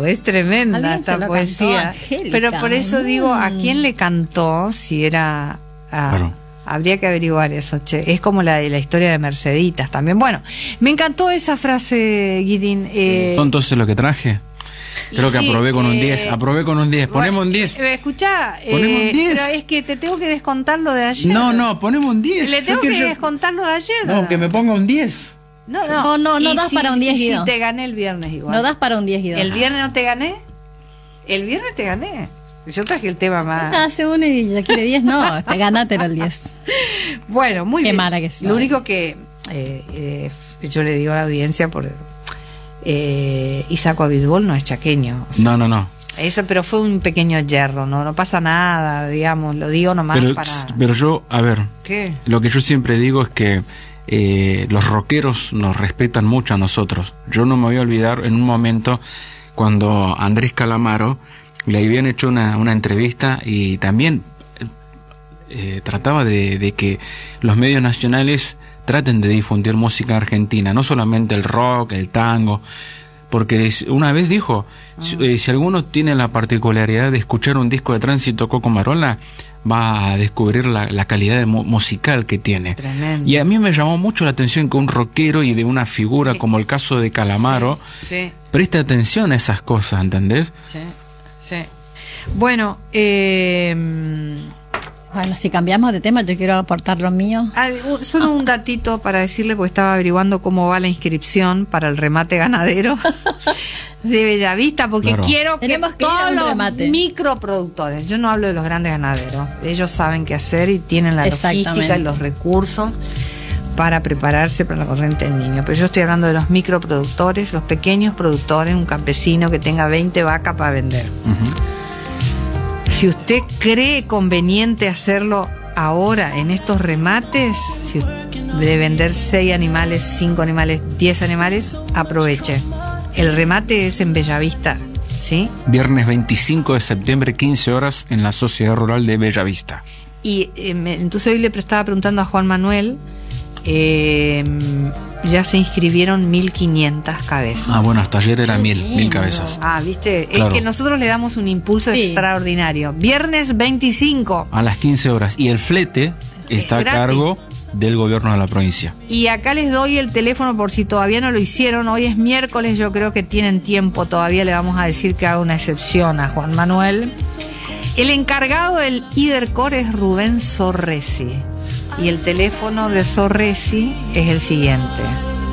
Wow, es tremenda esta poesía. Pero por eso digo, ¿a quién le cantó? Si era... Claro. Habría que averiguar eso, che. Es como la historia de Merceditas también. Bueno, me encantó esa frase, Guidín. Entonces lo que traje. Creo que aprobé con un 10. Aprobé con un 10. Ponemos un 10. Escuchá, ponemos un 10. pero es que te tengo que descontar lo de ayer. No, ponemos un 10. Le tengo que descontar lo de ayer. No, que me ponga un 10. No das para un 10, Guido. Si te gané el viernes igual. No das para un 10, Guido. ¿El viernes no te gané? El viernes te gané. Yo traje el tema más. Hace uno y ya quiere 10, no, ganátelo el 10. Bueno, muy bien. Qué mala que sea. Lo único que yo le digo a la audiencia, Isaco Abitbol no es chaqueño. O sea, No. Eso, pero fue un pequeño yerro, no pasa nada, digamos, lo digo nomás Pero yo, a ver, ¿qué? Lo que yo siempre digo es que los rockeros nos respetan mucho a nosotros. Yo no me voy a olvidar en un momento cuando Andrés Calamaro le habían hecho una entrevista y también trataba de que los medios nacionales traten de difundir música argentina, no solamente el rock, el tango, porque una vez dijo, si alguno tiene la particularidad de escuchar un disco de Tránsito Coco Marola, va a descubrir la calidad musical que tiene. Tremendo. Y a mí me llamó mucho la atención que un rockero y de una figura como el caso de Calamaro preste atención a esas cosas, ¿entendés? Sí. Bueno, bueno, si cambiamos de tema, yo quiero aportar lo mío. Solo un datito para decirle, porque estaba averiguando cómo va la inscripción para el remate ganadero de Bellavista, porque quiero que todos los microproductores, yo no hablo de los grandes ganaderos, ellos saben qué hacer y tienen la logística y los recursos para prepararse para la corriente del Niño, pero yo estoy hablando de los microproductores, los pequeños productores, un campesino que tenga 20 vacas para vender. Si usted cree conveniente hacerlo ahora en estos remates, de vender 6 animales, 5 animales, 10 animales, aproveche. El remate es en Bellavista, ¿sí? Viernes 25 de septiembre, 15 horas, en la Sociedad Rural de Bellavista. Y entonces hoy le estaba preguntando a Juan Manuel, ya se inscribieron 1.500 cabezas. Bueno, hasta ayer era 1.000 cabezas. ¿Viste? Claro. Es que nosotros le damos un impulso extraordinario. Viernes 25. A las 15 horas. Y el flete está a cargo del gobierno de la provincia. Y acá les doy el teléfono por si todavía no lo hicieron. Hoy es miércoles, yo creo que tienen tiempo. Todavía le vamos a decir que haga una excepción a Juan Manuel. El encargado del IDERCOR es Rubén Sorresi. Y el teléfono de Sorresi es el siguiente: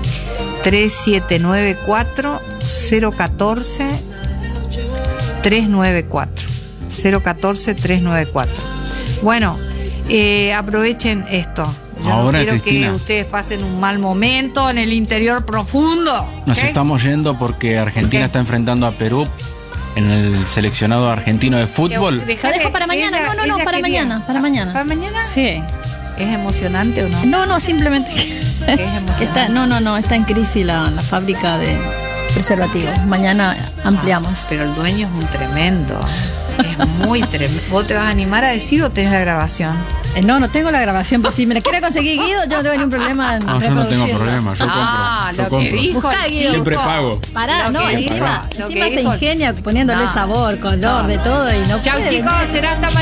3794-014-394. Bueno, aprovechen esto. Yo ahora, no quiero, Cristina, que ustedes pasen un mal momento en el interior profundo. Nos estamos yendo porque Argentina está enfrentando a Perú en el seleccionado argentino de fútbol. Lo dejo para mañana. Para mañana. ¿Para mañana? Sí. ¿Es emocionante o no? No, simplemente está en crisis la fábrica de preservativos. Mañana ampliamos. Pero el dueño es un tremendo. Es muy tremendo. ¿Vos te vas a animar a decir o tenés la grabación? No tengo la grabación, pero si me la quiere conseguir Guido, yo no tengo ningún problema en yo no tengo problema, yo compro. Buscá, Guido. Siempre pago. Encima se ingenia poniéndole sabor, color, de todo y no. Chau, chicos, será hasta mañana.